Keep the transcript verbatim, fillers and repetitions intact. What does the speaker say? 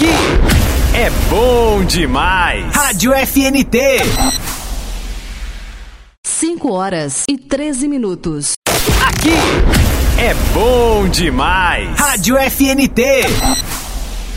Aqui é bom demais. Rádio F N T. cinco horas e treze minutos. Aqui é bom demais. Rádio F N T.